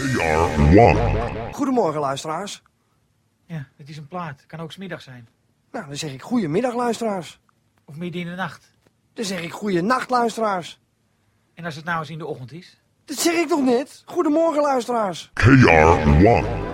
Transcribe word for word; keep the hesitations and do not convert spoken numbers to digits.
R one. Goedemorgen, luisteraars. Ja, het is een plaat. Kan ook 's middags zijn. Nou, dan zeg ik goedemiddag, luisteraars. Of midden in de nacht. Dan zeg ik goeienacht, luisteraars. En als het nou eens in de ochtend is? Dat zeg ik toch net? Goedemorgen, luisteraars. K R one.